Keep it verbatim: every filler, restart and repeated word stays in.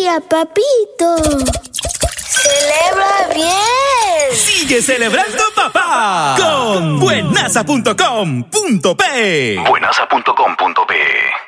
día, papito. ¡Celebra bien! ¡Sigue celebrando, papá! Con buenaza punto com punto pe. buenaza punto com punto pe